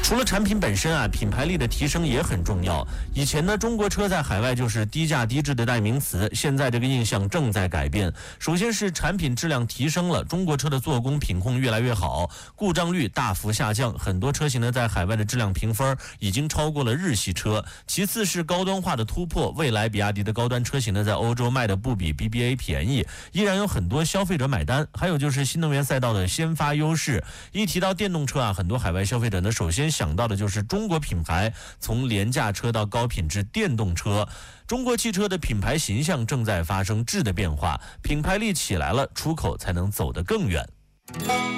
除了产品本身啊，品牌力的提升也很重要。以前呢，中国车在海外就是低价低质的代名词，现在这个印象正在改变。首先是产品质量提升了，中国车的做工品控越来越好，故障率大幅下降，很多车型呢在海外的质量评分已经超过了日系车。其次是高端化的突破，未来比亚迪的高端车型呢在欧洲卖的不比 BBA 便宜，依然有很多消费者买单。还有就是新能源赛道的先发优势，一提到电动车啊，很多海外消费者呢首先想到的就是中国品牌，从廉价车到高品质电动车。中国汽车的品牌形象正在发生质的变化，品牌力起来了，出口才能走得更远。